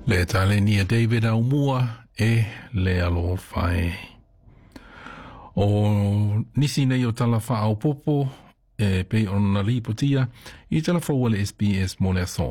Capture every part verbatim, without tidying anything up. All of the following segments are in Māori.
Le tale nia David Aumua e le alo fai. O nisi nei o tala wha au popo e pe on na lipotia I tala wha le S B S mo le aso.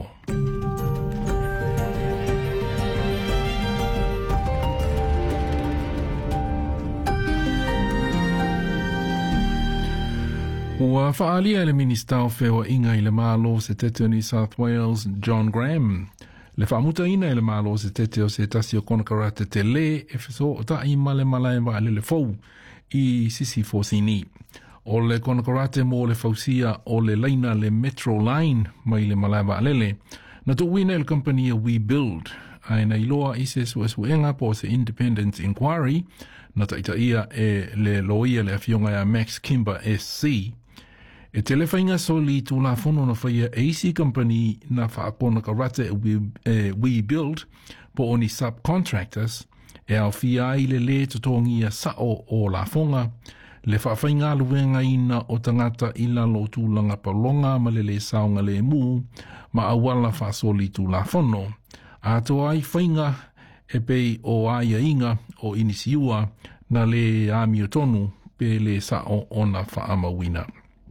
Ua whaalia le minista o whewa inga I le malo se tete New South Wales John Graham. Le whaamuta ina I le malo se tete o se tasi o konakarate te le e wheso o ta I male malai wa le le fau I sisi fosini. O le konakarate mo le fausia o le leina le Metro Line mai le malai wa alele. Na to wina le company We Build. Ai na iloa I se suesuenga po se Independence Inquiry na taita ia e le loia le afionga ya Max Kimber S C. E telefainga soli tu la fono na whaia A C Company na whaakona ka rate we, eh, we Build po oni subcontractors e au fia I le le tutongia sao o la fonga le whaafainga luenga ina o tangata ila lo tu langa palonga ma le le saonga le mu ma awala wha soli tu la fono a to ai whainga e pei o aia inga o inisiua na le amio tonu pe le sao o na whaamawina.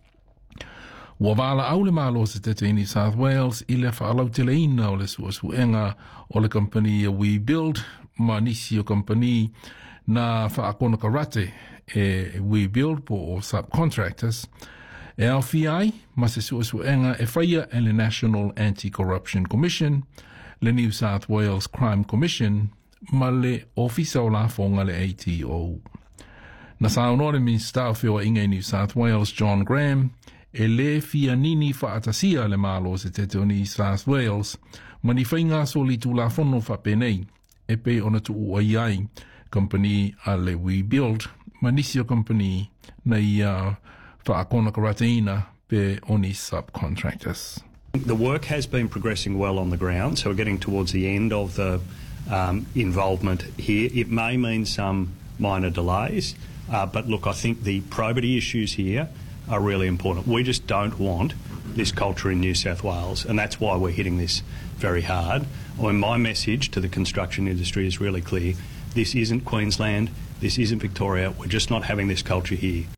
Ua wala au le malo se tete New South Wales I le whaalau teleina o le suasuenga o le company We Build ma nisi o company na whaakona karate e We Build po o subcontractors e au fiai ma se suasuenga e whaia e le National Anti-Corruption Commission, le New South Wales Crime Commission ma le ofisa o la fonga le A T O. Na saunore minsta o whiwa inga New South Wales John Graham e le fia nini whaatasia le malo se te New South Wales ma ni whainga soli tu la fono whapenei e pe ona tu uaiai company a le We Build ma nisi o company na ia whaakona karateina pe oni subcontractors. The work has been progressing well on the ground, so we're getting towards the end of the um, involvement here. It may mean some minor delays, uh, but look, I think the probity issues here are really important. We just don't want this culture in New South Wales, and that's why we're hitting this very hard. And my message to the construction industry is really clear. This isn't Queensland, this isn't Victoria, we're just not having this culture here.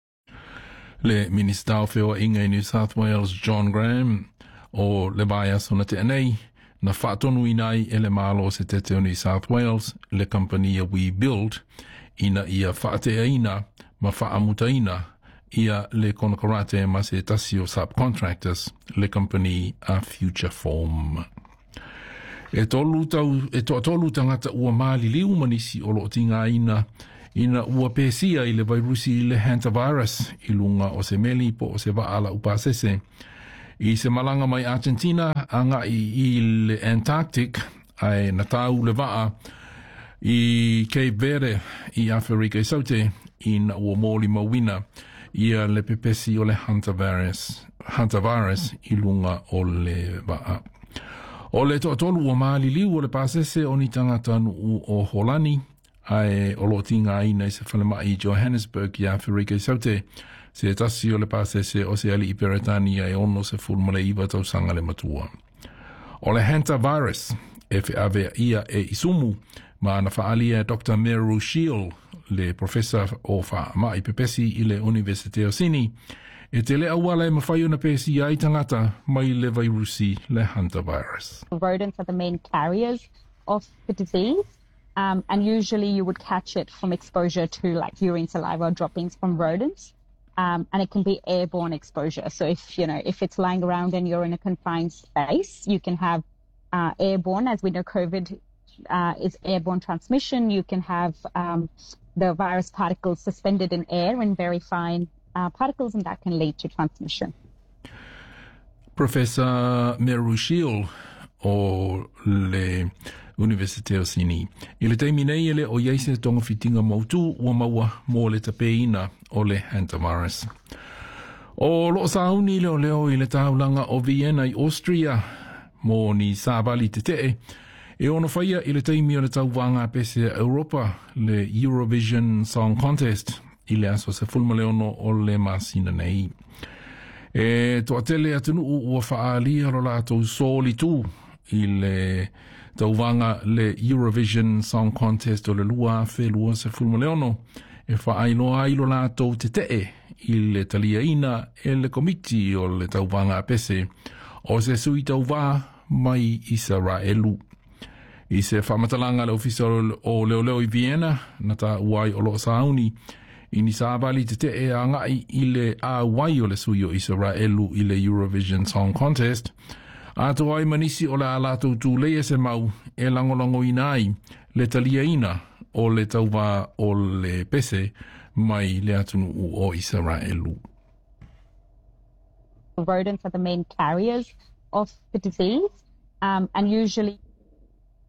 Le Minister o Whiwa inga New South Wales John Graham o le baia sona te anei na whaatonu inai e le malo se te teo New South Wales le company We Build ina ia whaatea ina ma whaamuta ina ia le konakarate ma se tasio subcontractors le company a Future Form. E tolu tau, e to tolu tangata ua maali liu manisi o lo tinga ina ina ua pesia I le virusi le hantavirus I lunga o se meli po o se vaala upasese. I se malanga mai Argentina anga I, I le Antarctic ai na tau le vaa I Cape Verde I Afrika I Saute I na ua mōli mawina ia le pepesi o le hantavirus, hantavirus I lunga o le vaa. O le to'atolu ua maali liu o le pasese o ni tangata nu o Holani ai o lo tinga ina I se whalema I Johannesburg I Afrika I Saute se tasi o le pasese o se ali I Peretania e ono se fulmale iwa tau sanga le matua. O le hantavirus e fe ave ia e isumu ma na whaalia Doctor Meru Shiel le professor o wha mai pepesi I le Universite o Sini e te le awala e mawhai ona pesi ai tangata mai le virusi le hantavirus. Rodents are the main carriers of the disease. Um, and usually you would catch it from exposure to like urine, saliva, or droppings from rodents. Um, and it can be airborne exposure. So if, you know, if it's lying around and you're in a confined space, you can have uh, airborne, as we know COVID uh, is airborne transmission. You can have um, the virus particles suspended in air in very fine uh, particles, and that can lead to transmission. Professor Meru Shiel o le Universite o Sini. I le teimi nei ele o yeise tonga fitinga mautu ua maua mo le tapeina o le hantavirus. O loo sauni leo leo I le taulanga o Vienna I Austria mo ni Savali te te e ono whaia I le teimi o le tauwanga pese Europa le Eurovision Song Contest I le aso se fulma leono o le masina nei. E to atele atunu ua whaalia ro la tau soli tu i le tauwanga le Eurovision Song Contest o le lua whelua se fulmoleono e whaailoa ailo lātou te te i le talia ina e le komiti o le tauwanga pese o se sui tauwa mai Israelu. I se whamatalanga le ofisa o leo leo i Vienna na ta uai o loo sauni i ni sābali te te e a ngai i le a wai o le sui o Israelu i le Eurovision Song Contest. A to ai manisi o le alatou tu leia se mau e langolongo inai le talia ina o le tauwa o le pese mai le atunu o Israelu. Rodents are the main carriers of the disease, um, and usually